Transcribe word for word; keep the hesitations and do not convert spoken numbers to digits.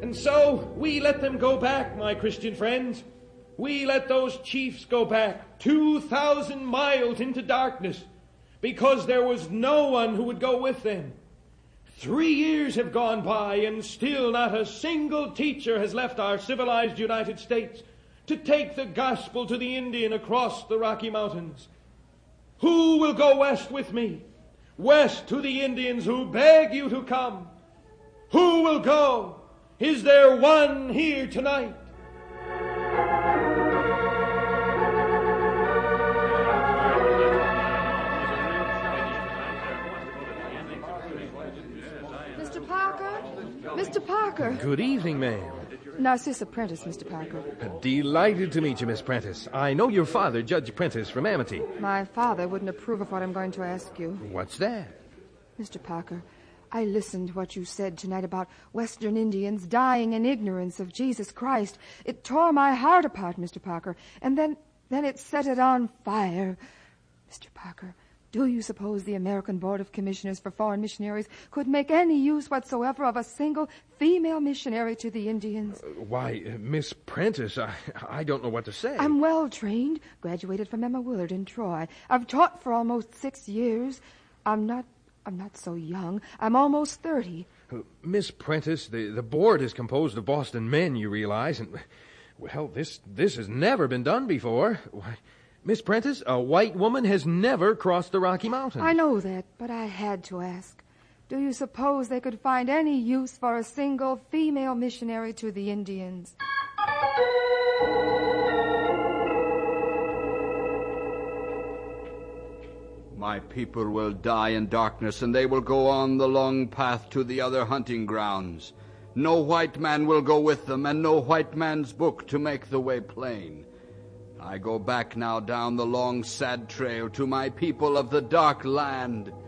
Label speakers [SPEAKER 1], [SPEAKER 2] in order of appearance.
[SPEAKER 1] And so we let them go back, my Christian friends. We let those chiefs go back two thousand miles into darkness because there was no one who would go with them. Three years have gone by and still not a single teacher has left our civilized United States to take the gospel to the Indian across the Rocky Mountains. Who will go west with me? West to the Indians who beg you to come. Who will go? Is there one here tonight?
[SPEAKER 2] Mister Parker? Mister Parker.
[SPEAKER 3] Good evening, ma'am.
[SPEAKER 2] Narcissa Prentice, Mister Parker.
[SPEAKER 3] Delighted to meet you, Miss Prentice. I know your father, Judge Prentice, from Amity.
[SPEAKER 2] My father wouldn't approve of what I'm going to ask you.
[SPEAKER 3] What's that?
[SPEAKER 2] Mister Parker, I listened to what you said tonight about Western Indians dying in ignorance of Jesus Christ. It tore my heart apart, Mister Parker, and then, then it set it on fire. Mister Parker, do you suppose the American Board of Commissioners for Foreign Missionaries could make any use whatsoever of a single female missionary to the Indians?
[SPEAKER 3] Uh, why, uh, Miss Prentice, I, I don't know what to say.
[SPEAKER 2] I'm well trained, graduated from Emma Willard in Troy. I've taught for almost six years. I'm not, I'm not so young. I'm almost thirty.
[SPEAKER 3] Uh, Miss Prentice, the, the board is composed of Boston men, you realize, and, well, this, this has never been done before. Why, Miss Prentice, a white woman has never crossed the Rocky Mountains.
[SPEAKER 2] I know that, but I had to ask. Do you suppose they could find any use for a single female missionary to the Indians?
[SPEAKER 4] My people will die in darkness, and they will go on the long path to the other hunting grounds. No white man will go with them, and no white man's book to make the way plain. I go back now down the long, sad trail to my people of the dark land.